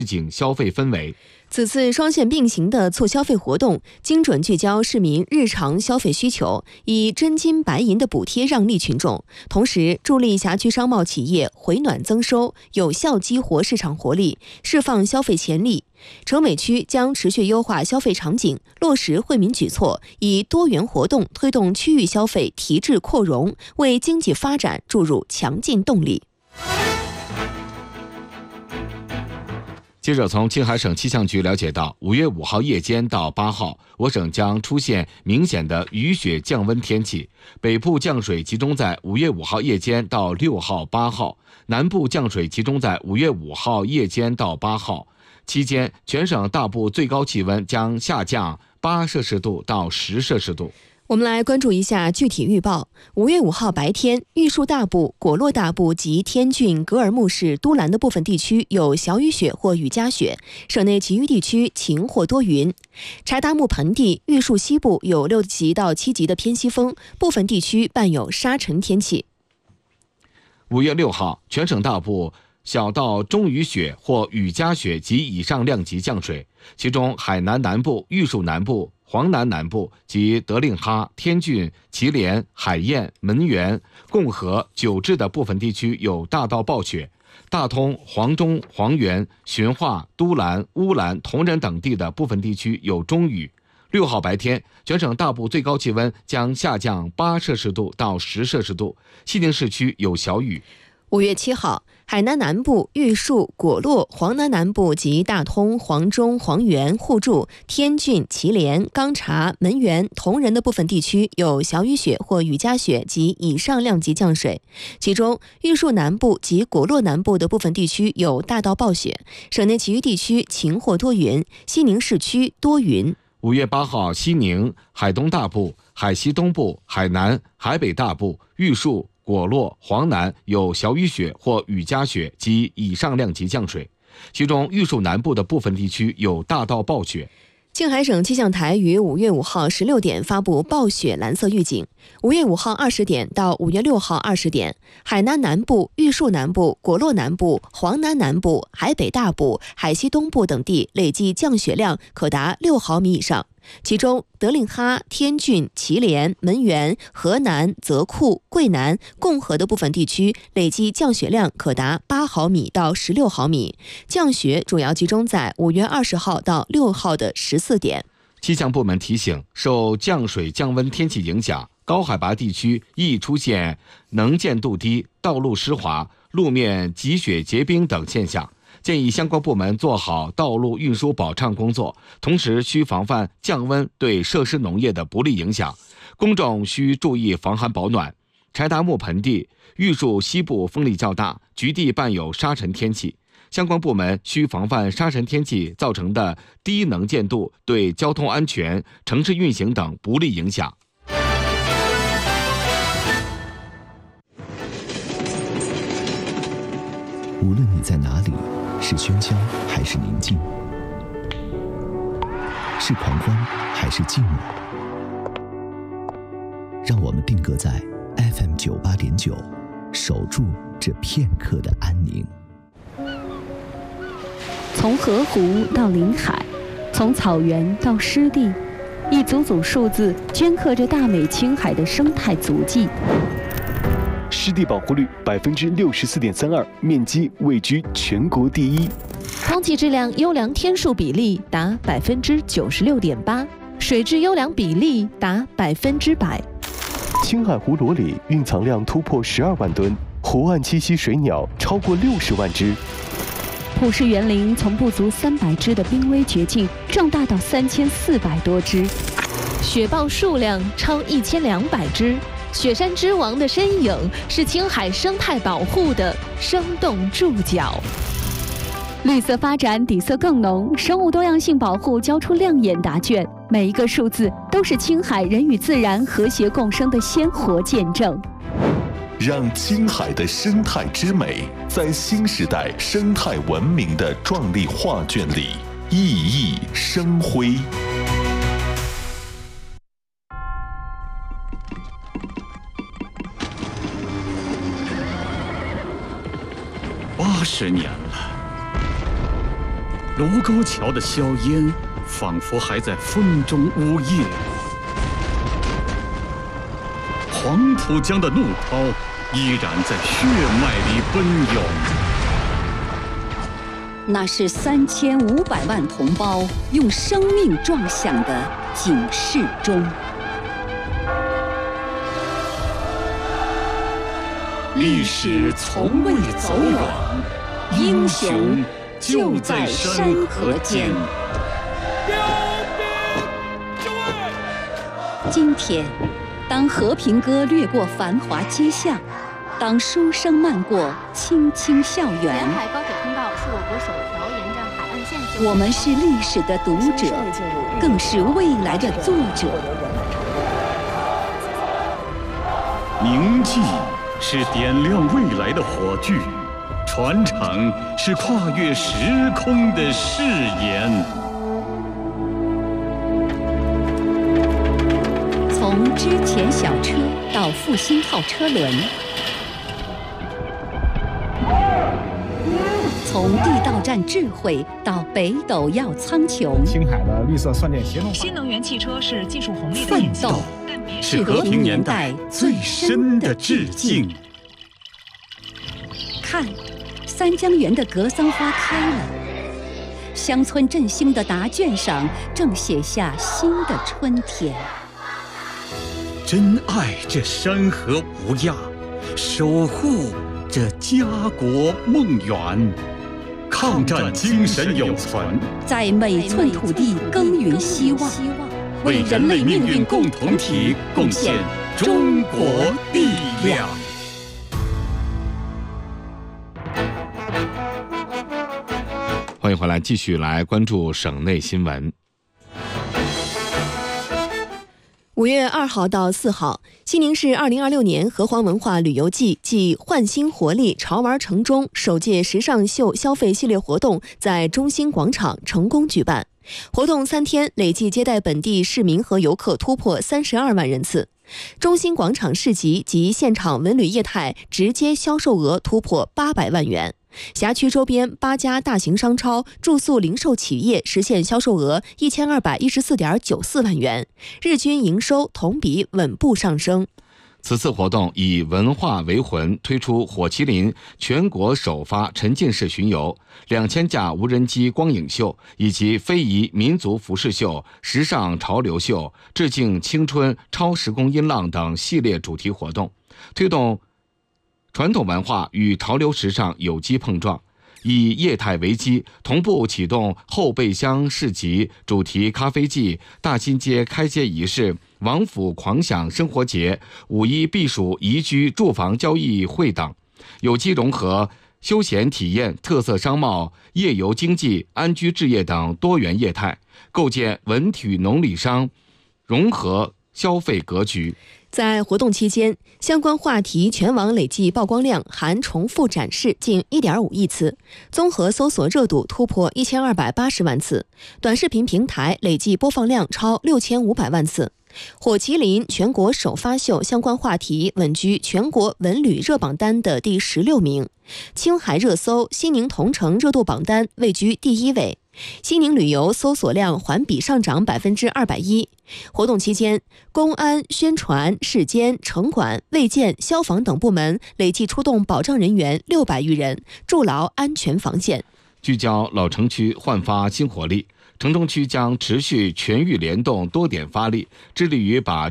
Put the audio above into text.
警消费氛围。 此次双线并行的促消费活动，精准聚焦市民日常消费需求，以真金白银的补贴让利群众，同时助力辖区商贸企业回暖增收，有效激活市场活力，释放消费潜力。城美区将持续优化消费场景，落实惠民举措，以多元活动推动区域消费提质扩容，为经济发展注入强劲动力。 记者从青海省气象局了解到，5月5号夜间到8号，我省将出现明显的雨雪降温天气。北部降水集中在5月5号夜间到6号、8号，南部降水集中在5月5号夜间到8号。期间，全省大部最高气温将下降8摄氏度到10摄氏度。 我们来关注一下具体预报。5月5号白天，玉树大部、果洛大部及天峻、格尔木市都兰的部分地区有小雨雪或雨夹雪，省内其余地区晴或多云。柴达木盆地、玉树西部有6级到7级的偏西风，部分地区伴有沙尘天气。 5月6号，全省大部小到中雨雪或雨夹雪及以上量级降水，其中海南南部、玉树南部、黄南南部及德令哈、天峻、祁连、海晏、门源、共和、九治的部分地区有大到暴雪，大通、黄中、黄原、循化、都兰、乌兰、铜仁等地的部分地区有中雨。6号白天，全省大部最高气温将下降8摄氏度到10摄氏度，西宁市区有小雨。 5月7号，海南南部、玉树、果洛、黄南南部及大通、黄中、黄原、互助、天峻、祁连、钢察、门源、铜仁的部分地区有小雨雪或雨夹雪及以上量级降水，其中玉树南部及果洛南部的部分地区有大到暴雪，省内其余地区晴或多云，西宁市区多云。 5月8号，西宁、海东大部、海西东部、海南、海北大部、玉树、果洛、黄南有小雨雪或雨夹雪及以上量级降水，其中玉树南部的部分地区有大到暴雪。 青海省气象台于5月5号16点发布暴雪蓝色预警。5月5号20点到5月6号20点，海南南部、玉树南部、果洛南部、黄南南部、海北大部、海西东部等地累计降雪量可达6毫米以上。其中，德令哈、天峻、祁连、门源、河南、泽库、桂南、共和的部分地区累计降雪量可达8毫米到16毫米。降雪主要集中在5月20号到6号的14点。 气象部门提醒，受降水降温天气影响，高海拔地区易出现能见度低、道路湿滑、路面积雪结冰等现象。建议相关部门做好道路运输保障工作，同时需防范降温对设施农业的不利影响。公众需注意防寒保暖。柴达木盆地、玉树西部风力较大，局地伴有沙尘天气，相关部门需防范沙尘天气造成的低能见度对交通安全、城市运行等不利影响。 无论你在哪里，是喧嚣还是宁静，是狂欢还是静默，让我们定格在 FM 98.9，守住这片刻的安宁。 从河湖到临海，从草原到湿地，一组组数字镌刻着大美青海的生态足迹。 湿地保护率64.32%，面积位居全国第一。 空气质量优良天数比例达96.8%，水质优良比例达100%。 青海湖裸里蕴藏量突破12万吨，湖岸栖息水鸟超过60万只。 普氏园林从不足300只的濒危绝境壮大到3400多只， 雪豹数量超1200只。雪山之王的身影是青海生态保护的生动注脚。 绿色发展底色更浓，生物多样性保护交出亮眼答卷，每一个数字都是青海人与自然和谐共生的鲜活见证。 让青海的生态之美在新时代生态文明的壮丽画卷里熠熠生辉。 80年了， 卢沟桥的硝烟仿佛还在风中呜咽，黄浦江的怒涛依然在血脉里奔涌。 那是3500万同胞用生命撞响的警示钟。 历史从未走远，英雄就在山河间。 今天，当和平歌掠过繁华街巷，当书声漫过青青校园， 沿海高铁通道是我国首条沿着海岸线。 我们是历史的读者，更是未来的作者。 铭记是点亮未来的火炬，传承是跨越时空的誓言。 从之前小车到复兴号车轮，从地道战智慧到北斗耀苍穹， 青海的绿色算电协同化， 新能源汽车是技术红利的奋斗是和平年代最深的致敬。 看，三江源的格桑花开了，乡村振兴的答卷上正写下新的春天。 珍爱这山河无恙，守护这家国梦圆，抗战精神永存， 在每寸土地耕耘希望， 为人类命运共同体贡献中国力量。 欢迎回来，继续来关注省内新闻。 5月2号到4号，西宁市2026年河湟文化旅游季暨焕新活力潮玩城中首届时尚秀消费系列活动在中心广场成功举办。活动3天，累计接待本地市民和游客突破32万人次。中心广场市集及现场文旅业态直接销售额突破800万元。辖区周边8家大型商超、住宿零售企业实现销售额1214.94万元，日均营收同比稳步上升。 此次活动以文化为魂，推出火麒麟全国首发沉浸式巡游、2000架无人机光影秀以及非遗民族服饰秀、时尚潮流秀、致敬青春超时空音浪等系列主题活动，推动传统文化与潮流时尚有机碰撞，以业态为基，同步启动后备箱市集、主题咖啡季、大新街开街仪式、王府狂享生活节、5·1避暑宜居住房交易会等，有机融合休闲体验、特色商贸、夜游经济、安居置业等多元业态，构建文体农礼商融合消费格局。 在活动期间，相关话题全网累计曝光量含重复展示近1.5亿次，综合搜索热度突破1280万次，短视频平台累计播放量超6500万次。火麒麟全国首发秀相关话题稳居全国文旅热榜单的第16名，青海热搜西宁同城热度榜单位居第1位。西宁旅游搜索量环比上涨210%。活动期间，公安、宣传、市监、城管、卫健、消防等部门累计出动保障人员600余人，筑牢安全防线。 聚焦老城区焕发新活力，城中区将持续全域联动多点发力，致力于把